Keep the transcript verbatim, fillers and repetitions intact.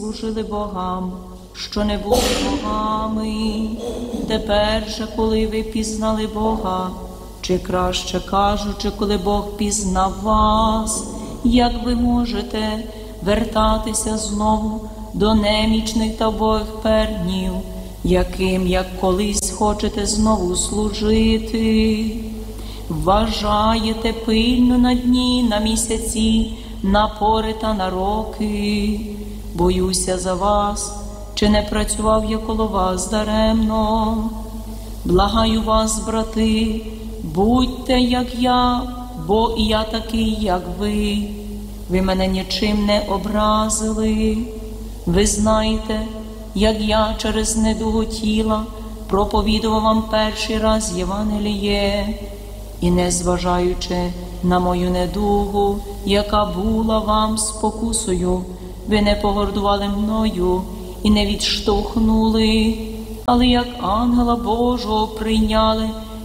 служили богам, що не були богами. Тепер же, коли ви пізнали Бога, чи краще кажучи, коли Бог пізнав вас, як ви можете вертатися знову до немічних та убогих пернів, яким, як колись, хочете знову служити? Вважаєте пильно на дні, на місяці, на пори та на роки. Боюся за вас, чи не працював я коло вас даремно. Благаю вас, брати, будьте, як я, бо і я такий, як ви. Ви мене нічим не образили. Ви знаєте, як я через недугу тіла проповідував вам перший раз Євангеліє, і не зважаючи на мою недугу, яка була вам спокусою, ви не погордували мною і не відштовхнули, але як ангела Божого прийняли